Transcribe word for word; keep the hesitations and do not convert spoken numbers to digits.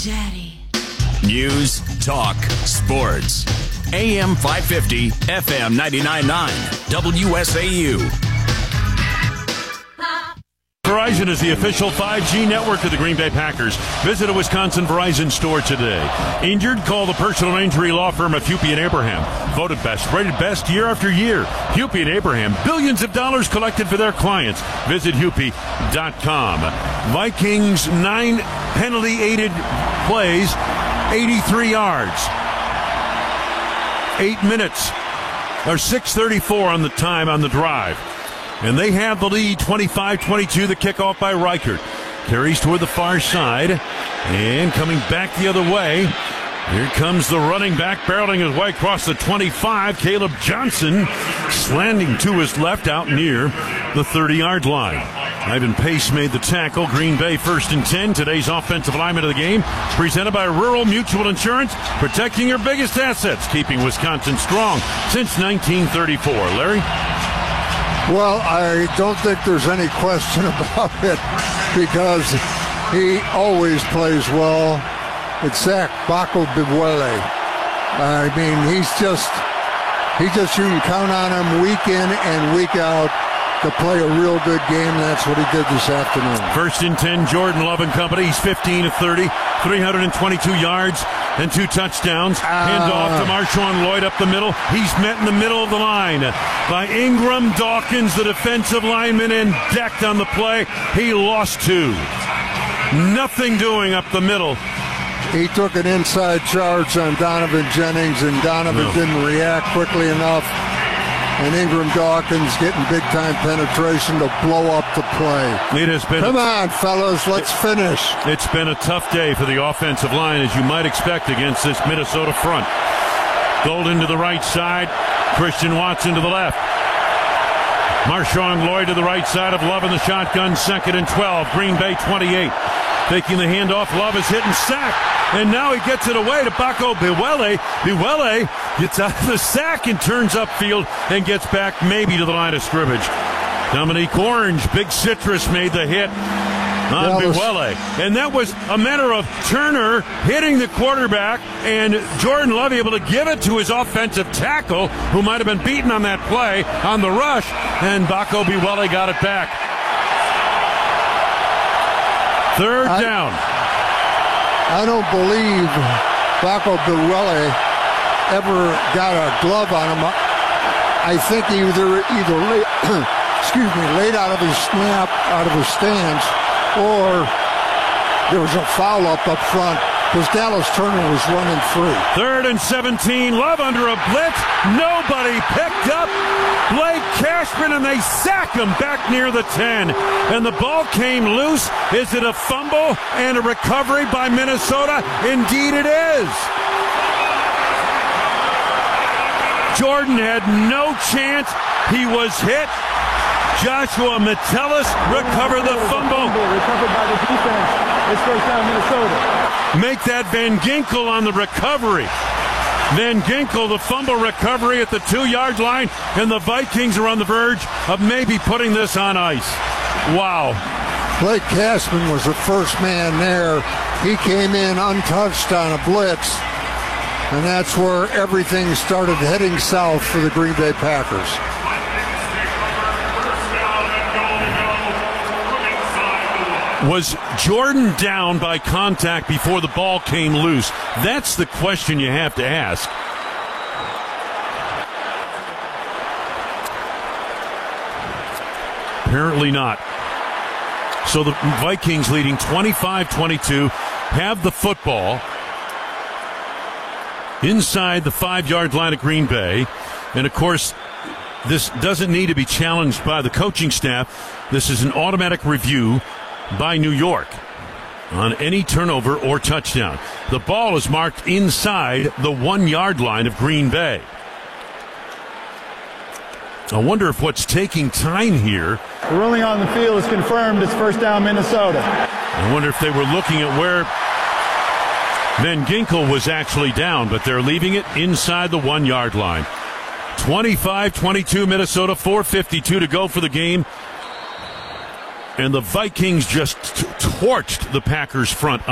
Daddy. News, talk, sports. A M five fifty, F M ninety-nine point nine, W S A U. Verizon is the official five G network of the Green Bay Packers. Visit a Wisconsin Verizon store today. Injured? Call the personal injury law firm of Hupy and Abraham. Voted best, rated best year after year. Hupy and Abraham, billions of dollars collected for their clients. Visit Hupy dot com. Vikings, nine penalty-aided plays, eighty-three yards. Eight minutes, or six thirty-four on the time on the drive. And they have the lead, twenty-five twenty-two, the kickoff by Reichert. Carries toward the far side, and coming back the other way, here comes the running back, barreling his way across the twenty-five, Caleb Johnson, slanting to his left out near the thirty-yard line. Ivan Pace made the tackle. Green Bay first and ten. Today's offensive lineman of the game, presented by Rural Mutual Insurance, protecting your biggest assets, keeping Wisconsin strong since nineteen thirty-four. Larry? Well, I don't think there's any question about it because he always plays well. It's Zach Bako-Biwele. I mean, he's just, he just, you can count on him week in and week out to play a real good game. That's what he did this afternoon. First and ten, Jordan Love and company. He's fifteen of thirty, three hundred twenty-two yards and two touchdowns. Uh, Hand off to Marshawn Lloyd up the middle. He's met in the middle of the line by Ingram Dawkins, the defensive lineman, and decked on the play. He lost two. Nothing doing up the middle. He took an inside charge on Donovan Jennings, and Donovan no. didn't react quickly enough. And Ingram Dawkins getting big-time penetration to blow up the play. It has been Come a, on, fellas, let's it, finish. It's been a tough day for the offensive line, as you might expect against this Minnesota front. Golden to the right side, Christian Watson to the left. Marshawn Lloyd to the right side of Love in the shotgun, second and twelve. Green Bay twenty-eight. Taking the handoff, Love is hit and sacked. And now he gets it away to Bako-Biwele. Biwele gets out of the sack and turns upfield and gets back maybe to the line of scrimmage. Dominique Orange, Big Citrus, made the hit on Biwele. And that was a matter of Turner hitting the quarterback and Jordan Love able to give it to his offensive tackle, who might have been beaten on that play on the rush, and Bako-Biwele got it back. Third I, down. I don't believe Bako-Biwele ever got a glove on him. I think he either either laid, excuse me, laid out of his snap, out of his stance, or there was a foul up up front because Dallas Turner was running free. Third and seventeen. Love under a blitz. Nobody picked up Blake Cashman, and they sack him back near the ten. And the ball came loose. Is it a fumble and a recovery by Minnesota? Indeed it is. Jordan had no chance. He was hit. Joshua Metellus recovered the fumble. Recovered by the defense. It's first down, Minnesota. Make that Van Ginkel on the recovery. Van Ginkel, the fumble recovery at the two-yard line, and the Vikings are on the verge of maybe putting this on ice. Wow. Blake Cashman was the first man there. He came in untouched on a blitz, and that's where everything started heading south for the Green Bay Packers. Was Jordan down by contact before the ball came loose? That's the question you have to ask. Apparently not. So the Vikings, leading twenty-five twenty-two, have the football inside the five-yard line of Green Bay. And, of course, this doesn't need to be challenged by the coaching staff. This is an automatic review by New York on any turnover or touchdown. The ball is marked inside the one-yard line of Green Bay. I wonder if what's taking time here. The ruling on the field is confirmed. It's first down, Minnesota. I wonder if they were looking at where Van Ginkel was actually down, but they're leaving it inside the one-yard line. twenty-five twenty-two Minnesota, four fifty-two to go for the game. And the Vikings just t- torched the Packers front